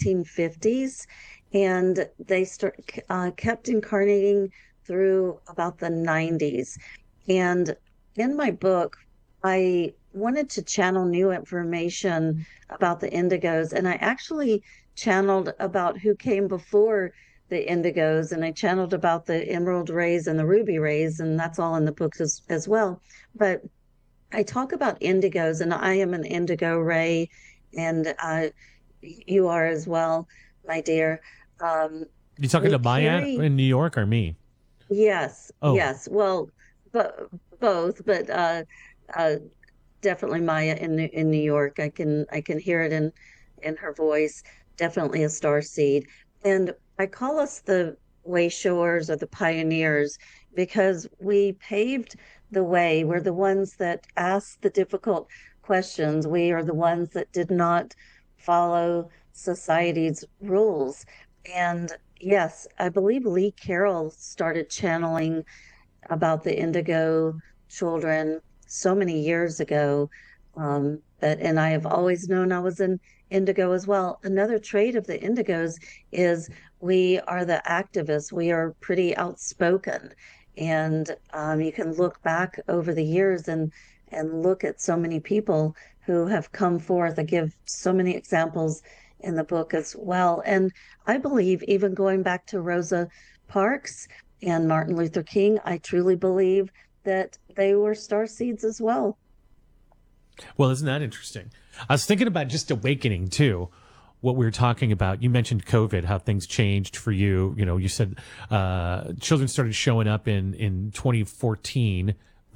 1950s, and they kept incarnating through about the 90s. And in my book, I wanted to channel new information about the indigos, and I actually channeled about who came before the indigos, and I channeled about the emerald rays and the ruby rays, and that's all in the book as well. But I talk about indigos, and I am an indigo ray, and you are as well, my dear. Um, You talking we to Maya carry, in New York or me? yes, Oh, yes. Well, but both, but uh, definitely Maya in New York. I can hear it in her voice. Definitely a star seed. And I call us the wayshowers or the pioneers because we paved the way. We're the ones that asked the difficult questions. We are the ones that did not follow society's rules. And yes, I believe Lee Carroll started channeling about the indigo children so many years ago. And I have always known I was an indigo as well. Another trait of the indigos is we are the activists. We are pretty outspoken. And you can look back over the years and look at so many people who have come forth. I give so many examples in the book as well. And I believe even going back to Rosa Parks and Martin Luther King, I truly believe that they were star seeds as well. well, isn't that interesting? I was thinking about just awakening too. What we were talking about, you mentioned COVID, how things changed for you. You know, you said children started showing up in 2014,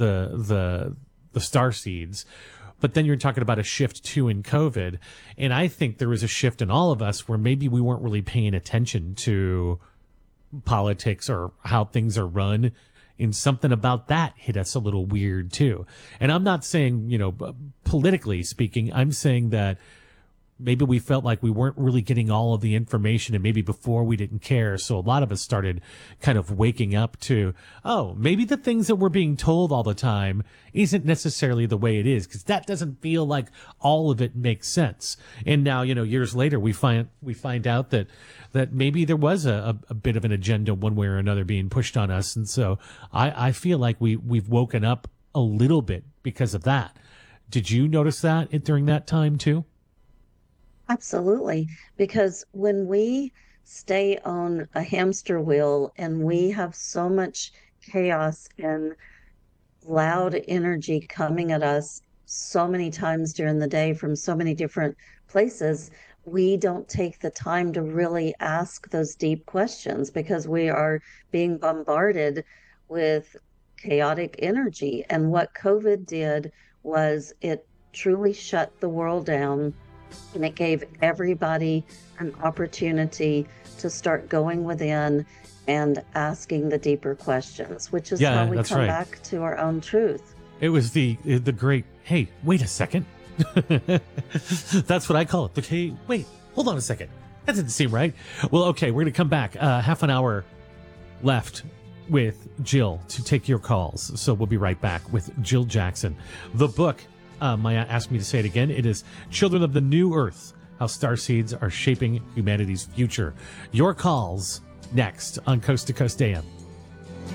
the star seeds, but then you're talking about a shift too in COVID, and I think there was a shift in all of us where maybe we weren't really paying attention to politics or how things are run, and something about that hit us a little weird too. And I'm not saying, politically speaking, I'm saying that maybe we felt like we weren't really getting all of the information, and maybe before we didn't care. So a lot of us started kind of waking up to, oh, maybe the things that we're being told all the time isn't necessarily the way it is, because that doesn't feel like all of it makes sense. And now, years later, we find out that maybe there was a bit of an agenda one way or another being pushed on us. And so I feel like we've woken up a little bit because of that. Did you notice that during that time too? Absolutely. Because when we stay on a hamster wheel and we have so much chaos and loud energy coming at us so many times during the day from so many different places, we don't take the time to really ask those deep questions because we are being bombarded with chaotic energy. And what COVID did was it truly shut the world down, and it gave everybody an opportunity to start going within and asking the deeper questions, which is how Yeah, we that's come right. back to our own truth. It was the great, hey, wait a second. That's what I call it. The, hey, wait, hold on a second. That didn't seem right. Well, okay, we're going to come back. Half an hour left with Jill to take your calls. So we'll be right back with Jill Jackson. The book, Maya asked me to say it again. It is Children of the New Earth, How Starseeds Are Shaping Humanity's Future. Your calls next on Coast to Coast AM.